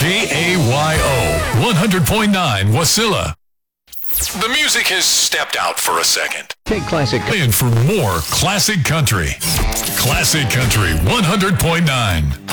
KAYO 100.9 Wasilla. The music has stepped out for a second. Take classic. In for more classic country. Classic Country 100.9.